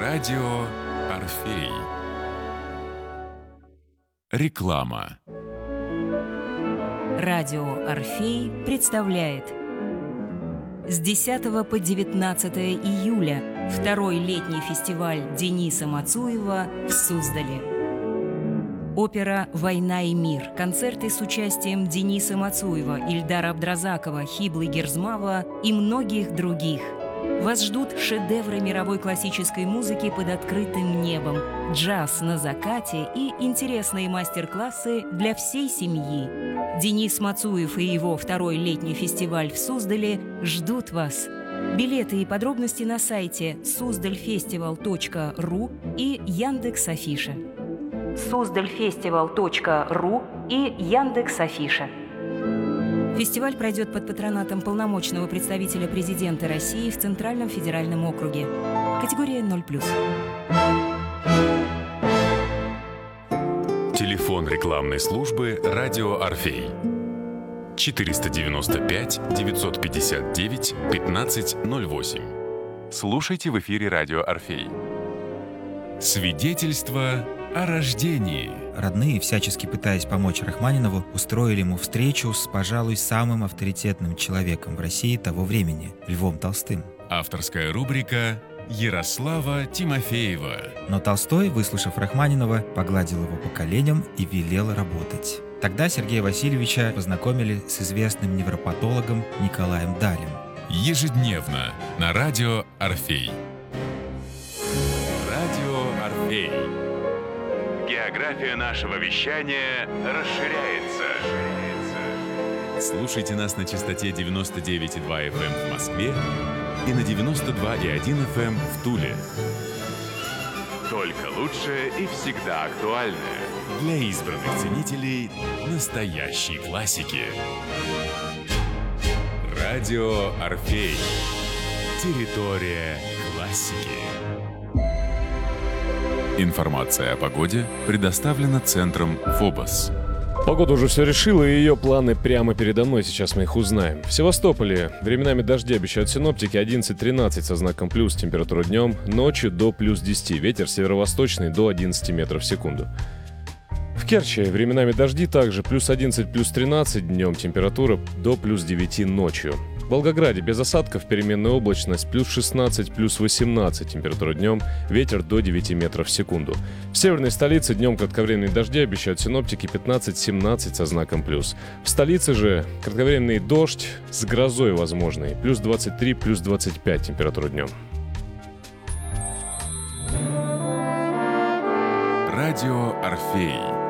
Радио Орфей. Реклама. Радио Орфей представляет с 10 по 19 июля второй летний фестиваль Дениса Мацуева в Суздале. Опера «Война и мир», концерты с участием Дениса Мацуева, Ильдара Абдразакова, Хиблы Герзмава и многих других. Вас ждут шедевры мировой классической музыки под открытым небом, джаз на закате и интересные мастер-классы для всей семьи. Денис Мацуев и его второй летний фестиваль в Суздале ждут вас. Билеты и подробности на сайте suzdalfestival.ru и Яндекс.Афиша. suzdalfestival.ru и Яндекс.Афиша. Фестиваль пройдет под патронатом полномочного представителя президента России в Центральном федеральном округе. Категория 0+. Телефон рекламной службы «Радио Орфей». 495-959-1508. Слушайте в эфире «Радио Орфей». Свидетельство о рождении. Родные, всячески пытаясь помочь Рахманинову, устроили ему встречу с, пожалуй, самым авторитетным человеком в России того времени – Львом Толстым. Авторская рубрика Ярослава Тимофеева. Но Толстой, выслушав Рахманинова, погладил его по коленям и велел работать. Тогда Сергея Васильевича познакомили с известным невропатологом Николаем Далем. Ежедневно на радио Орфей. Радио Орфей. География нашего вещания расширяется. Слушайте нас на частоте 99,2 FM в Москве и на 92,1 FM в Туле. Только лучшее и всегда актуальное для избранных ценителей настоящей классики. Радио Орфей. Территория классики. Информация о погоде предоставлена центром ФОБОС. Погода уже все решила, и ее планы прямо передо мной. Сейчас мы их узнаем. В Севастополе временами дожди обещают синоптики. 11-13 со знаком плюс, температура днем, ночью до плюс 10. Ветер северо-восточный до 11 метров в секунду. В Керчи временами дожди также. Плюс 11, плюс 13 днем, температура до плюс 9 ночью. В Волгограде без осадков, переменная облачность, плюс 16, плюс 18, температура днем, ветер до 9 метров в секунду. В северной столице днем кратковременные дожди обещают синоптики 15-17 со знаком плюс. В столице же кратковременный дождь с грозой возможный, плюс 23, плюс 25 температура днем. Радио Орфей.